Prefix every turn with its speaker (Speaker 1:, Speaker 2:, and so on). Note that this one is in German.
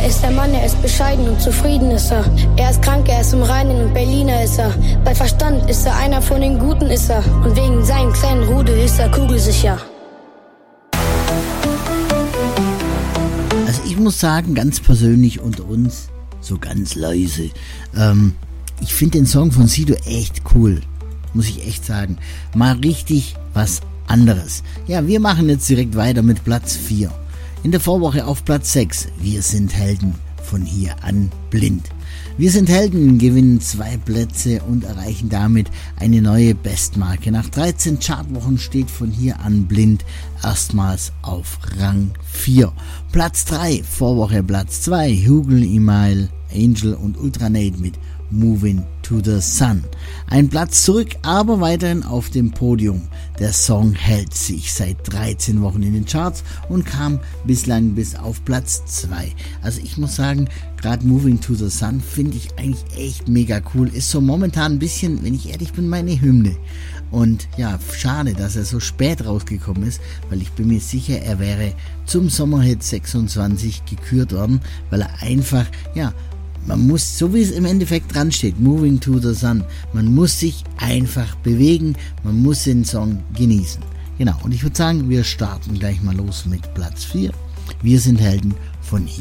Speaker 1: Er ist der Mann, er ist bescheiden und zufrieden ist er. Er ist krank, er ist im Reinen und Berliner ist er. Bei Verstand ist er einer von den Guten ist er. Und wegen seinem kleinen Rudel ist er kugelsicher.
Speaker 2: Also ich muss sagen, ganz persönlich unter uns, so ganz leise, ich finde den Song von Sido echt cool, muss ich echt sagen. Mal richtig was anderes. Ja, wir machen jetzt direkt weiter mit Platz 4. In der Vorwoche auf Platz 6, Wir sind Helden, von hier an blind. Wir sind Helden gewinnen 2 Plätze und erreichen damit eine neue Bestmarke. Nach 13 Chartwochen steht von hier an blind erstmals auf Rang 4. Platz 3, Vorwoche Platz 2, Hugel, Email, Angel und Ultranate mit Moving to the Sun. Ein Platz zurück, aber weiterhin auf dem Podium. Der Song hält sich seit 13 Wochen in den Charts und kam bislang bis auf Platz 2. Also ich muss sagen, gerade Moving to the Sun finde ich eigentlich echt mega cool. Ist so momentan ein bisschen, wenn ich ehrlich bin, meine Hymne. Und ja, schade, dass er so spät rausgekommen ist, weil ich bin mir sicher, er wäre zum Sommerhit 26 gekürt worden, weil er einfach, ja, man muss, so wie es im Endeffekt dran steht, Moving to the Sun, man muss sich einfach bewegen, man muss den Song genießen. Genau, und ich würde sagen, wir starten gleich mal los mit Platz 4. Wir sind Helden von hier.